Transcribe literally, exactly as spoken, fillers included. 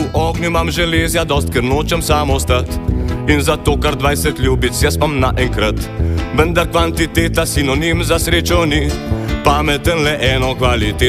v ognju imam železja dost, ker nočem samo ostati. In zato kar dvajset ljubic jaz imam naenkrat. Vendar kvantiteta sinonim za srečo ni, pameten le eno kvaliteto.